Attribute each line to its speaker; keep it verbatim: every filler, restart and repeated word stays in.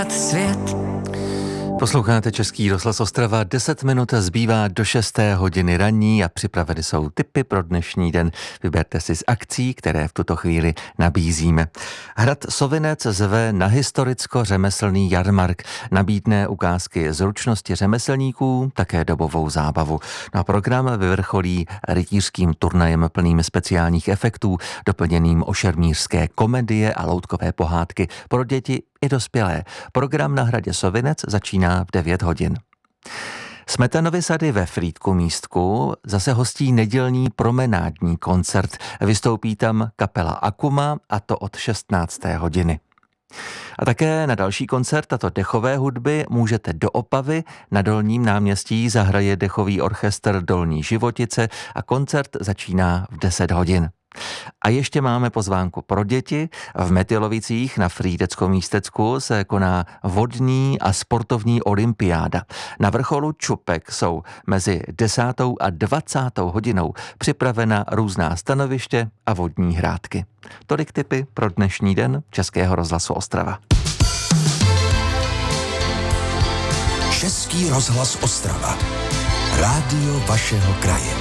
Speaker 1: Svět.
Speaker 2: Posloucháte Český rozhlas Ostrava, deset minut zbývá do šesté hodiny ranní a připraveny jsou tipy pro dnešní den. Vyberte si z akcí, které v tuto chvíli nabízíme. Hrad Sovinec zve na historicko-řemeslný jarmark. Nabídne ukázky zručnosti řemeslníků, také dobovou zábavu. No a program vyvrcholí rytířským turnajem plným speciálních efektů, doplněným o šermířské komedie a loutkové pohádky pro děti i dospělé. Program na hradě Sovinec začíná v devět hodin. Smetanovy sady ve Frýdku Místku zase hostí nedělní promenádní koncert. Vystoupí tam kapela Akuma, a to od šestnácté hodiny. A také na další koncert tato dechové hudby můžete do Opavy. Na Dolním náměstí zahraje dechový orchestr Dolní Životice a koncert začíná v deset hodin. A ještě máme pozvánku pro děti. V Metylovicích na Frýdecko-Místecku se koná vodní a sportovní olympiáda. Na vrcholu Čupek jsou mezi desátou a dvacátou hodinou připravena různá stanoviště a vodní hrádky. Tolik tipy pro dnešní den Českého rozhlasu Ostrava.
Speaker 3: Český rozhlas Ostrava. Rádio vašeho kraje.